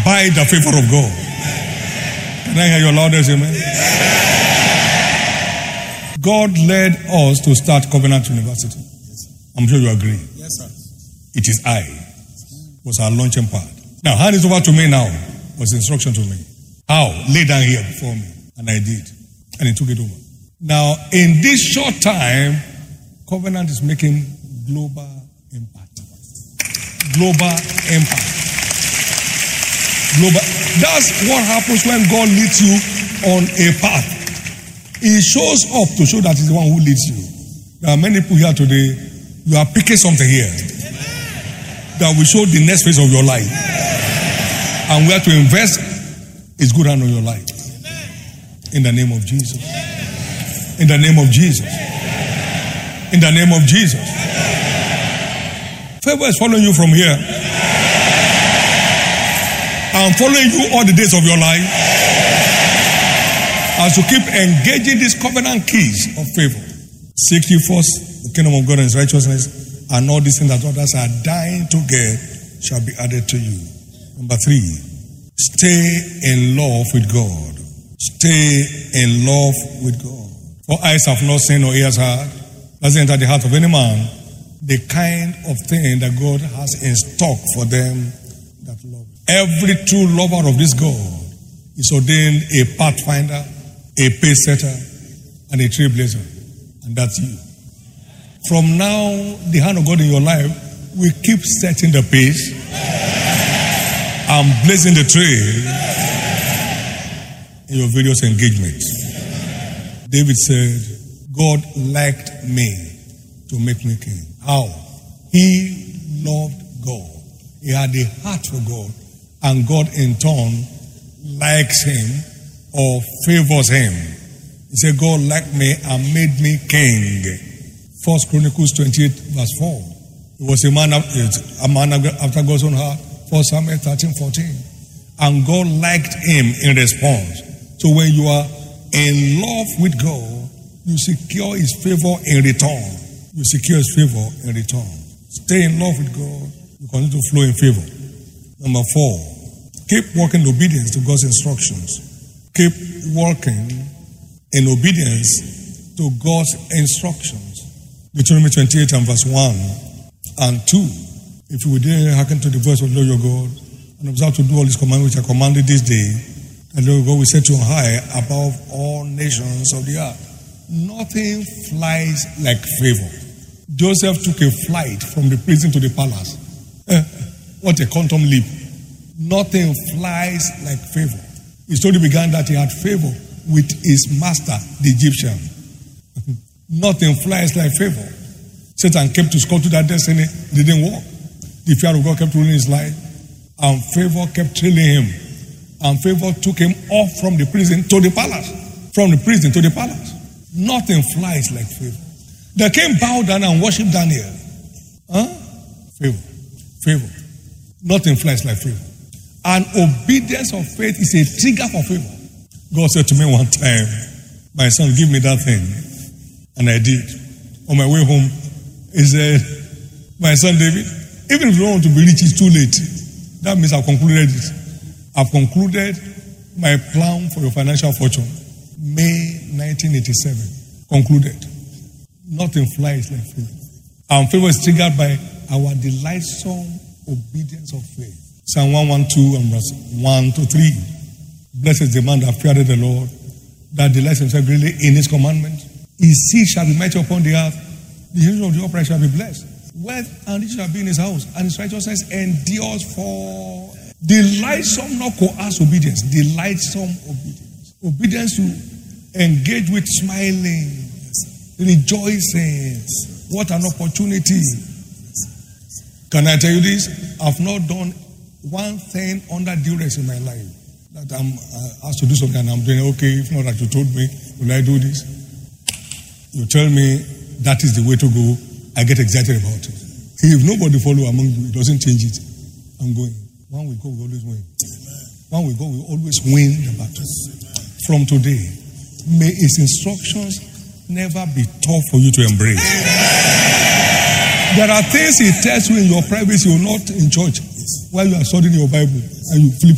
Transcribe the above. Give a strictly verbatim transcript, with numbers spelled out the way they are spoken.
by the favor of God. Can I hear your loudest amen? God led us to start Covenant University. I'm sure you agree. Yes, sir. It is I. Was our launching pad. Now, hand it over to me now. Was instruction to me. How? Lay down here before me. And I did. And he took it over. Now, in this short time, Covenant is making global impact. Global impact. Global. That's what happens when God leads you on a path. He shows up to show that he's the one who leads you. There are many people here today. You are picking something here that will show the next phase of your life. And where to invest is good hand on your life. In the name of Jesus. In the name of Jesus. In the name of Jesus. Favor is following you from here. I'm following you all the days of your life. As you keep engaging these covenant keys of favor. Seek ye first the kingdom of God and his righteousness, and all these things that others are dying to get shall be added to you. Number three, stay in love with God. Stay in love with God. For eyes have not seen or ears heard, doesn't enter the heart of any man, the kind of thing that God has in stock for them that love. Every true lover of this God is ordained a pathfinder, a pace setter, and a trailblazer. And that's you. From now, the hand of God in your life will keep setting the pace and blazing the trail in your various engagements. David said, God liked me to make me king. How? He loved God. He had a heart for God. And God in turn likes him or favors him. He said, God liked me and made me king. First Chronicles twenty-eight verse four. He was a man, a man after God's own heart. First Samuel thirteen fourteen. And God liked him in response. So when you are in love with God, you secure his favor in return. You secure his favor in return. Stay in love with God. You continue to flow in favor. Number four, keep walking in obedience to God's instructions. Keep walking in obedience to God's instructions. Deuteronomy twenty-eight and verse one and two. If you would dare hearken to the voice of the Lord your God and observe to do all his commandments which are commanded this day, and the Lord God will set you on high above all nations of the earth. Nothing flies like favor. Joseph took a flight from the prison to the palace. Eh, what a quantum leap. Nothing flies like favor. His story began that he had favor with his master, the Egyptian. Nothing flies like favor. Satan kept to score to that destiny, didn't work. The fear of God kept ruling his life, and favor kept trailing him. And favor took him off from the prison to the palace. From the prison to the palace. Nothing flies like favor. The king bowed down and worshipped Daniel. Huh? Favor. Favor. Nothing flies like favor. And obedience of faith is a trigger for favor. God said to me one time, my son, give me that thing. And I did. On my way home, he said, my son David, even if you don't want to be rich, it's too late. That means I've concluded it. I've concluded my plan for your financial fortune. May nineteen eighty-seven. Concluded. Nothing flies like favor. And favor is triggered by our delightsome obedience of faith. Psalm one twelve and verse one to three. Blessed is the man that feareth the Lord, that delights himself greatly in his commandments. His seed shall be mighty upon the earth. The children of the upright shall be blessed. Wealth and riches shall be in his house, and his righteousness endures for delightsome, not coerced obedience. Delightsome obedience. Obedience to engage with smiling, rejoicing. What an opportunity. Can I tell you this? I've not done one thing under duress in my life. That I'm uh, asked to do something and I'm doing okay. If not that you told me, will I do this? You tell me that is the way to go. I get excited about it. If nobody follow among you, it doesn't change it. I'm going. One will go, we always win. One will go, we always win the battle. From today, may his instructions never be tough for you to embrace. There are things he tells you in your privacy, you will not in church while you are studying your Bible and you flip